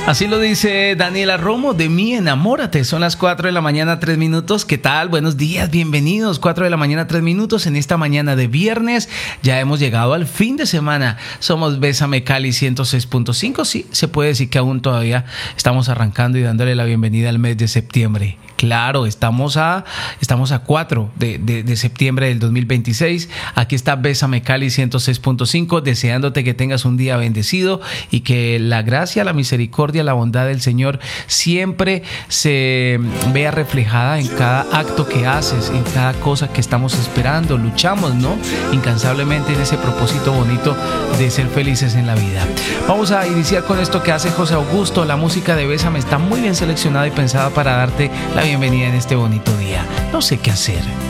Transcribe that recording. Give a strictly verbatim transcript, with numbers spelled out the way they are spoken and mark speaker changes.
Speaker 1: Así lo dice Daniela Romo, de mí enamórate. Son las cuatro de la mañana, tres minutos. ¿Qué tal? Buenos días, bienvenidos. cuatro de la mañana, tres minutos. En esta mañana de viernes ya hemos llegado al fin de semana. Somos Bésame Cali ciento seis punto cinco. Sí, se puede decir que aún todavía estamos arrancando y dándole la bienvenida al mes de septiembre. Claro, estamos a estamos a cuatro de, de, de septiembre del dos mil veintiséis. Aquí está Bésame Cali ciento seis punto cinco, deseándote que tengas un día bendecido y que la gracia, la misericordia, la bondad del Señor siempre se vea reflejada en cada acto que haces, en cada cosa que estamos esperando. Luchamos, ¿no? Incansablemente en ese propósito bonito de ser felices en la vida. Vamos a iniciar con esto que hace José Augusto. La música de Bésame está muy bien seleccionada y pensada para darte la bienvenida en este bonito día. No sé qué hacer.